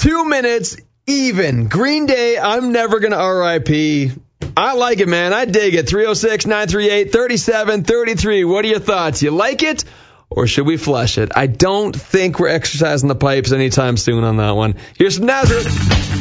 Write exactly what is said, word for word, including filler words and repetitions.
Two minutes even. Green Day, I'm never going to R I P. I like it, man. I dig it. three oh six, nine three eight, three seven three three. What are your thoughts? You like it? Or should we flush it? I don't think we're exercising the pipes anytime soon on that one. Here's some Nazareth.